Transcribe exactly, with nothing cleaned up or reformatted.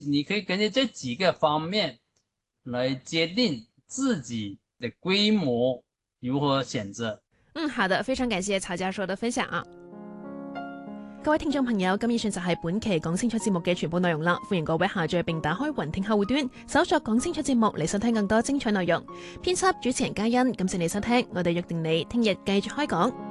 你可以根據這幾個方面來決定自己的規模如何選擇。 嗯，好的，非常感謝曹教授的分享啊！各位聽眾朋友，咁以上就係本期講清楚節目嘅全部內容啦。歡迎各位下載並打開雲聽客戶端，搜索講清楚節目嚟收聽更多精彩內容。編輯主持人嘉欣，感謝你收聽，我哋約定你聽日繼續開講。